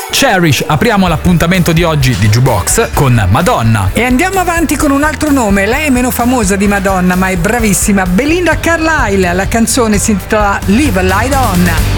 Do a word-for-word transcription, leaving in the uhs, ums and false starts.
Cherish. Apriamo l'appuntamento di oggi di Jukebox con Madonna. E andiamo avanti con un altro nome. Lei è meno famosa di Madonna, ma è bravissima. Belinda Carlisle. La canzone si intitola Live a Light On.